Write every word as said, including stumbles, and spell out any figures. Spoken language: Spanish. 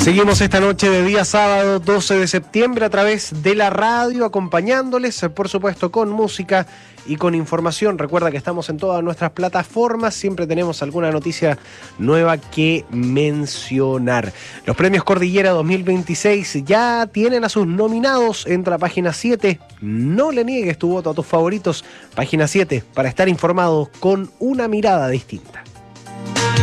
Seguimos esta noche de día sábado doce de septiembre a través de la radio, acompañándoles, por supuesto, con música y con información. Recuerda que estamos en todas nuestras plataformas, siempre tenemos alguna noticia nueva que mencionar. Los premios Cordillera dos mil veintiséis ya tienen a sus nominados. Entra a página siete, no le niegues tu voto a tus favoritos. Página siete, para estar informado con una mirada distinta.